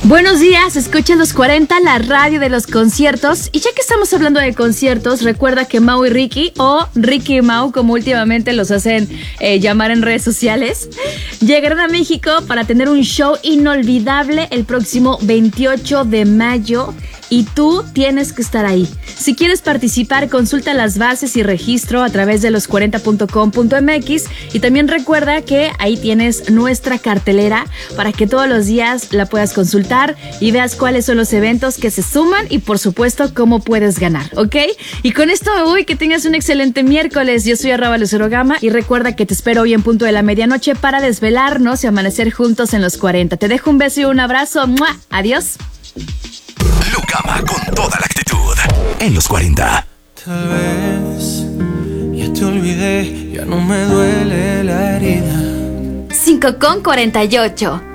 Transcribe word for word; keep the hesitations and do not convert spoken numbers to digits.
Buenos días, escucha los cuarenta, la radio de los conciertos. Y ya que estamos hablando de conciertos, recuerda que Mau y Ricky, o Ricky y Mau, como últimamente los hacen eh, llamar en redes sociales, llegarán a México para tener un show inolvidable el próximo veintiocho de mayo. Y tú tienes que estar ahí. Si quieres participar, consulta las bases y registro a través de los cuarenta punto com punto m x. Y también recuerda que ahí tienes nuestra cartelera para que todos los días la puedas consultar y veas cuáles son los eventos que se suman y, por supuesto, cómo puedes ganar, ¿ok? Y con esto me voy, que tengas un excelente miércoles. Yo soy arroba Lucero Gama y recuerda que te espero hoy en punto de la medianoche para desvelarnos y amanecer juntos en los cuarenta. Te dejo un beso y un abrazo. ¡Mua! Adiós. Lucama con toda la actitud en los cuarenta. Tal vez ya te olvidé, ya no me duele la herida. cinco con cuarenta y ocho.